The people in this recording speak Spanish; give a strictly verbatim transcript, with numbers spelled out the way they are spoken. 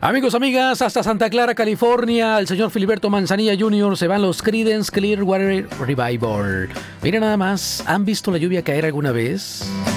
Amigos, amigas, hasta Santa Clara, California, el señor Filiberto Manzanilla junior Se van los Creedence Clearwater Revival. Mira nada más, ¿han visto la lluvia caer alguna vez?